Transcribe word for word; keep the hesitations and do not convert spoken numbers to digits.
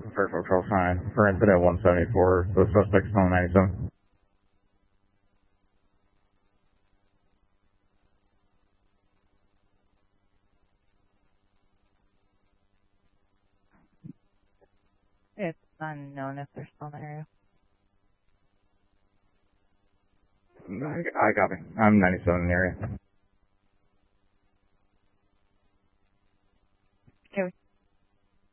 Fairfield Trail fine. For incident one seventy-four, the suspect's on ninety-seven. It's unknown if they're still in the area. I, I got it. I'm ninety-seven in the area.